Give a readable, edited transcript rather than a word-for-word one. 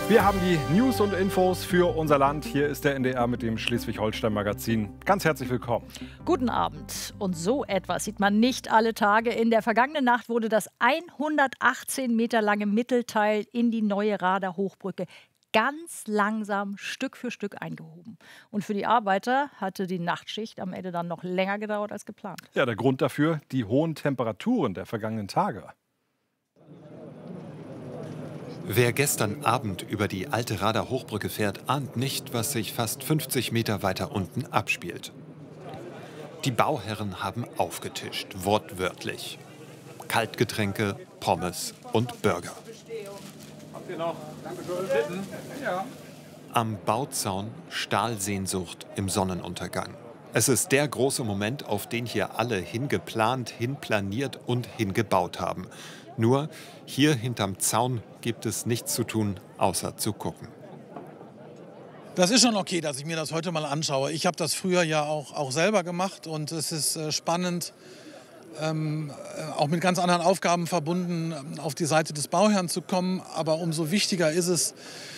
Wir haben die News und Infos für unser Land. Hier ist der NDR mit dem Schleswig-Holstein-Magazin. Ganz herzlich willkommen. Guten Abend. Und so etwas sieht man nicht alle Tage. In der vergangenen Nacht wurde das 118 Meter lange Mittelteil in die neue Rader Hochbrücke ganz langsam Stück für Stück eingehoben. Und für die Arbeiter hatte die Nachtschicht am Ende dann noch länger gedauert als geplant. Ja, der Grund dafür, die hohen Temperaturen der vergangenen Tage. Wer gestern Abend über die alte Rader Hochbrücke fährt, ahnt nicht, was sich fast 50 Meter weiter unten abspielt. Die Bauherren haben aufgetischt, wortwörtlich. Kaltgetränke, Pommes und Burger. Habt ihr noch? Dankeschön. Ja. Am Bauzaun Stahlsehnsucht im Sonnenuntergang. Es ist der große Moment, auf den hier alle hingeplant, hinplaniert und hingebaut haben. Nur hier hinterm Zaun gibt es nichts zu tun, außer zu gucken. Das ist schon okay, dass ich mir das heute mal anschaue. Ich habe das früher ja auch selber gemacht und es ist spannend, auch mit ganz anderen Aufgaben verbunden, auf die Seite des Bauherrn zu kommen. Aber umso wichtiger ist es,